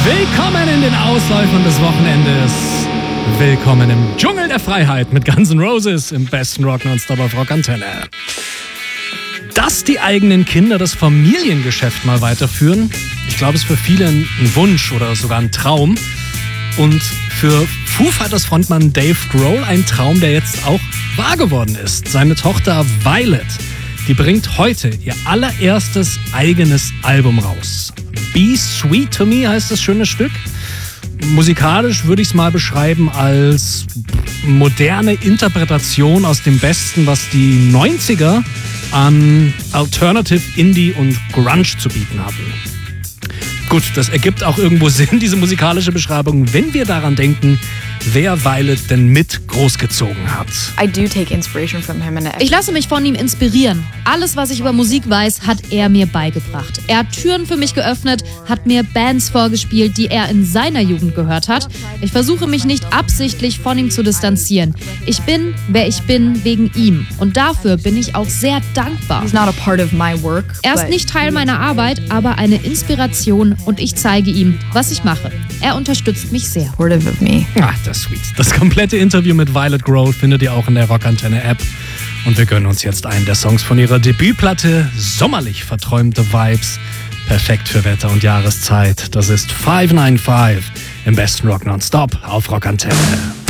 Willkommen in den Ausläufern des Wochenendes. Willkommen im Dschungel der Freiheit mit Guns N' Roses im besten Rock Nonstop auf Rockantenne. Dass die eigenen Kinder das Familiengeschäft mal weiterführen, ich glaube, ist für viele ein Wunsch oder sogar ein Traum. Und für Foo Fighters Frontmann Dave Grohl ein Traum, der jetzt auch wahr geworden ist. Seine Tochter Violet, die bringt heute ihr allererstes eigenes Album raus. Be Sweet to Me heißt das schöne Stück. Musikalisch würde ich es mal beschreiben als moderne Interpretation aus dem Besten, was die 90er an Alternative, Indie und Grunge zu bieten hatten. Gut, das ergibt auch irgendwo Sinn, diese musikalische Beschreibung, wenn wir daran denken, wer Violet denn mit großgezogen hat. Ich lasse mich von ihm inspirieren. Alles, was ich über Musik weiß, hat er mir beigebracht. Er hat Türen für mich geöffnet, hat mir Bands vorgespielt, die er in seiner Jugend gehört hat. Ich versuche mich nicht absichtlich von ihm zu distanzieren. Ich bin, wer ich bin, wegen ihm. Und dafür bin ich auch sehr dankbar. Er ist nicht Teil meiner Arbeit, aber eine Inspiration und ich zeige ihm, was ich mache. Er unterstützt mich sehr. Ach, das ist sweet. Das komplette Interview mit Violet Grohl findet ihr auch in der Rockantenne-App. Und wir gönnen uns jetzt einen der Songs von ihrer Debütplatte. Sommerlich verträumte Vibes. Perfekt für Wetter und Jahreszeit. Das ist 595 im besten Rock Nonstop auf Rockantenne.